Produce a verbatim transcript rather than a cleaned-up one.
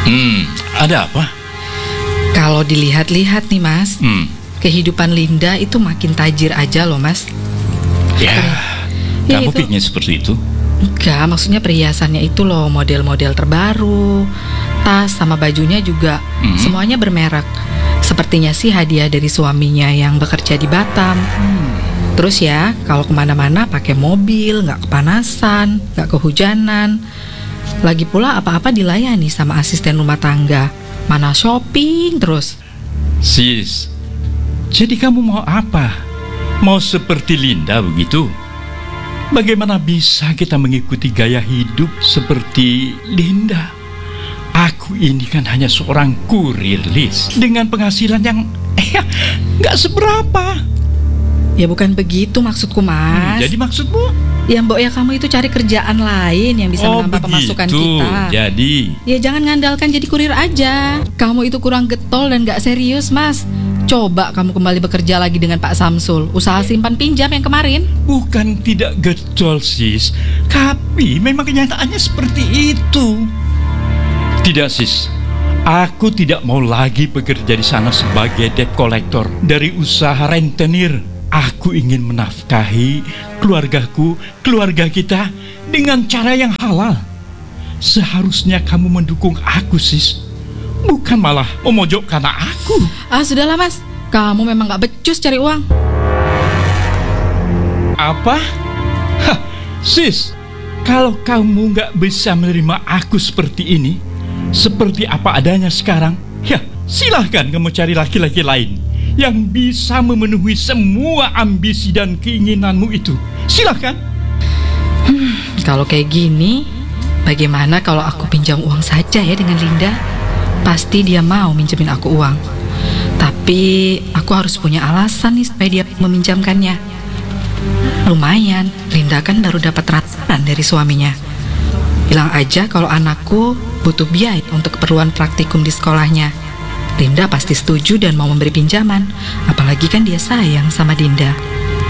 Hmm, ada apa? Kalau dilihat-lihat nih Mas, Hmm. kehidupan Linda itu makin tajir aja loh Mas. Ya, Ya, kamu itu. pikirnya seperti itu? Enggak, maksudnya perhiasannya itu loh model-model terbaru, tas sama bajunya juga Mhm. semuanya bermerek. Sepertinya sih hadiah dari suaminya yang bekerja di Batam. Terus ya, kalau kemana-mana pakai mobil, nggak kepanasan, nggak kehujanan. Lagi pula apa-apa dilayani sama asisten rumah tangga. Mana shopping terus. Sis, jadi kamu mau apa? Mau seperti Linda begitu? Bagaimana bisa kita mengikuti gaya hidup seperti Linda? Aku ini kan hanya seorang kurir, Lis, dengan penghasilan yang eh, nggak seberapa. Ya bukan begitu maksudku Hmm, Mas. jadi maksudmu? Ya mbok ya kamu itu cari kerjaan lain yang bisa Oh menambah pemasukan begitu, kita. jadi Ya jangan ngandalkan jadi kurir aja. Kamu itu kurang getol dan gak serius Mas. Coba kamu kembali bekerja lagi dengan Pak Samsul. Usaha simpan pinjam yang kemarin. bukan tidak getol, sis, tapi memang kenyataannya seperti itu. Tidak, sis, aku tidak mau lagi bekerja di sana sebagai debt collector dari usaha rentenir. Aku ingin menafkahi keluargaku, keluarga kita dengan cara yang halal. Seharusnya kamu mendukung aku, sis, bukan malah memojokkan aku. Ah sudahlah Mas, kamu memang gak becus cari uang. Apa? Hah, sis, kalau kamu nggak bisa menerima aku seperti ini, seperti apa adanya sekarang, ya silahkan kamu cari laki-laki lain yang bisa memenuhi semua ambisi dan keinginanmu itu. Silahkan. Kalau kayak gini, bagaimana kalau aku pinjam uang saja ya dengan Linda? Pasti dia mau minjemin aku uang. Tapi aku harus punya alasan nih supaya dia meminjamkannya. Lumayan, Linda kan baru dapat ratapan dari suaminya. Bilang aja kalau anakku butuh biaya untuk keperluan praktikum di sekolahnya. Linda pasti setuju dan mau memberi pinjaman. Apalagi kan dia sayang sama Dinda.